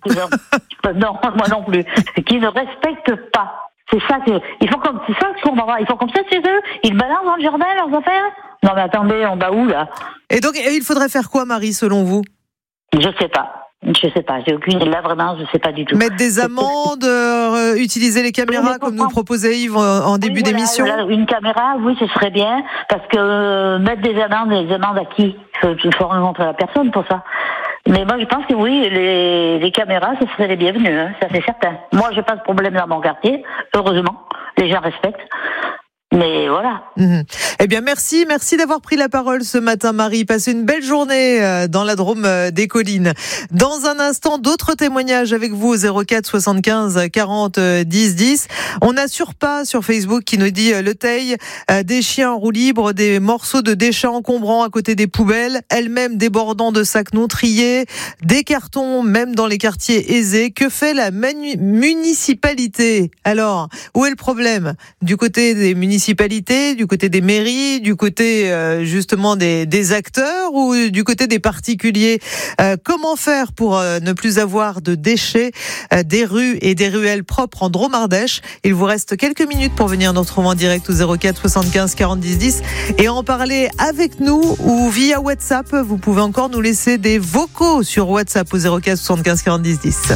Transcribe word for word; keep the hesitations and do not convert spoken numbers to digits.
Non, moi non plus. Qui ne respectent pas. C'est ça que, ils font comme, c'est ça qu'on va voir. Ils font comme ça chez eux. Ils balancent dans le jardin leurs affaires. Non mais attendez, on va où là? Et donc, il faudrait faire quoi, Marie, selon vous? Je sais pas. Je sais pas, j'ai aucune, là vraiment, je sais pas du tout. Mettre des amendes, euh, utiliser les caméras oui, comme nous proposait Yves en, en début oui, voilà, d'émission. Voilà, une caméra, oui, ce serait bien, parce que euh, mettre des amendes, des amendes à qui? Il faut rencontrer la personne pour ça. Mais moi, je pense que oui, les, les caméras, ce serait les bienvenus, hein, ça c'est certain. Moi, j'ai pas de problème dans mon quartier, heureusement, les gens respectent. Mais voilà. Mmh. Eh bien, merci, merci d'avoir pris la parole ce matin, Marie. Passez une belle journée dans la Drôme des Collines. Dans un instant, d'autres témoignages avec vous au zéro quatre soixante-quinze quarante dix dix. On a Surpas sur Facebook qui nous dit le Teil, des chiens en roue libre, des morceaux de déchets encombrants à côté des poubelles, elles-mêmes débordant de sacs non triés, des cartons même dans les quartiers aisés. Que fait la manu- municipalité? Alors, où est le problème? Du côté des municipalités, du côté des mairies, du côté euh, justement des, des acteurs ou du côté des particuliers? euh, Comment faire pour euh, ne plus avoir de déchets, euh, des rues et des ruelles propres en Drôme-Ardèche? Il vous reste quelques minutes pour venir nous retrouver en direct au zéro quatre soixante-quinze quarante dix dix et en parler avec nous ou via WhatsApp. Vous pouvez encore nous laisser des vocaux sur WhatsApp au zéro quatre soixante-quinze quarante dix dix.